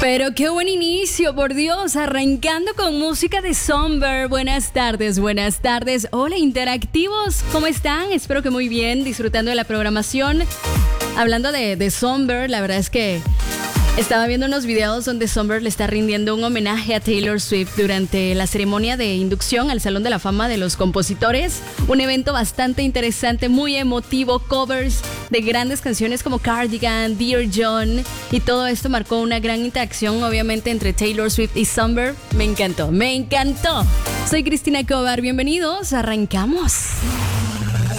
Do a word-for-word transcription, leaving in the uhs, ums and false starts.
Pero qué buen inicio, por Dios, arrancando con música de Somber. Buenas tardes, buenas tardes. Hola, interactivos, ¿cómo están? Espero que muy bien, disfrutando de la programación. Hablando de, de Somber, la verdad es que estaba viendo unos videos donde Somber le está rindiendo un homenaje a Taylor Swift durante la ceremonia de inducción al Salón de la Fama de los Compositores. Un evento bastante interesante, muy emotivo, covers de grandes canciones como Cardigan, Dear John, y todo esto marcó una gran interacción, obviamente, entre Taylor Swift y Somber. Me encantó, me encantó. Soy Cristina Cobar, bienvenidos, arrancamos.